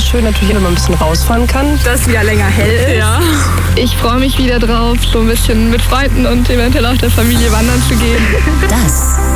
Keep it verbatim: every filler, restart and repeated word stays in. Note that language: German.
schön natürlich, wenn man ein bisschen rausfahren kann. Dass es wieder länger hell ist. Ja. Ich freue mich wieder drauf, so ein bisschen mit Freunden und eventuell auch der Familie wandern zu gehen. Das